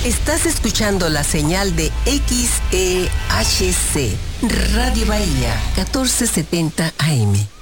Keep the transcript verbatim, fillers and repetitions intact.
Estás escuchando la señal de X E H C, Radio Bahía, catorce setenta A M.